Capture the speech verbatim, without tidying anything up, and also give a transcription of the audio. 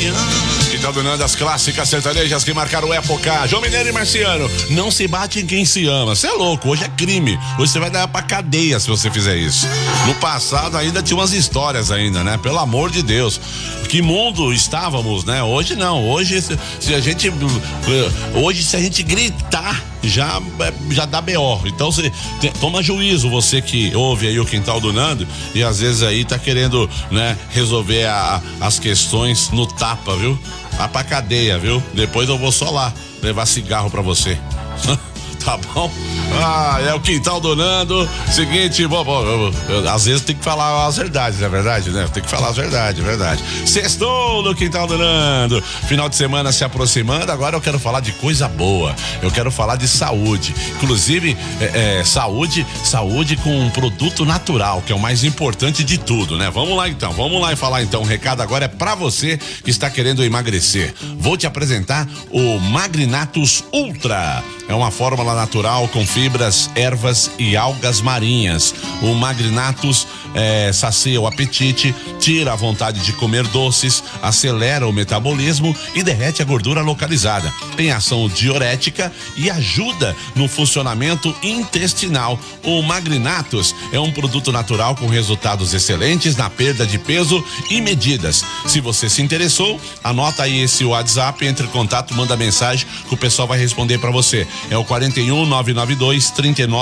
Que tá donando as clássicas sertanejas que marcaram época. João Mineiro e Marciano, não se bate em quem se ama. Você é louco, hoje é crime. Hoje você vai dar pra cadeia se você fizer isso. No passado ainda tinha umas histórias ainda, né? Pelo amor de Deus. Que mundo estávamos, né? Hoje não, hoje se, se a gente hoje se a gente gritar já já dá B O. Então você toma juízo, você que ouve aí o Quintal do Nando e às vezes aí tá querendo, né, resolver a, as questões no tapa, viu? Vá pra cadeia, viu? Depois eu vou só lá levar cigarro pra você. Tá bom? Ah, é o Quintal do Nando. Seguinte, bom, bom eu, eu, às vezes tem que falar as verdades, é verdade, né? Tem que falar as verdades, é verdade. Sextou no Quintal do Nando. Final de semana se aproximando. Agora eu quero falar de coisa boa. Eu quero falar de saúde. Inclusive, é, é, saúde, saúde com um produto natural, que é o mais importante de tudo, né? Vamos lá então, vamos lá e falar então. O recado agora é pra você que está querendo emagrecer. Vou te apresentar o Magrinatus Ultra. É uma fórmula natural com fibras, ervas e algas marinhas. O Magrinatus é, sacia o apetite, tira a vontade de comer doces, acelera o metabolismo e derrete a gordura localizada. Tem ação diurética e ajuda no funcionamento intestinal. O Magrinatus é um produto natural com resultados excelentes na perda de peso e medidas. Se você se interessou, anota aí esse WhatsApp, entre em contato, manda mensagem que o pessoal vai responder para você. É o quarenta e um, nove nove dois, trinta e nove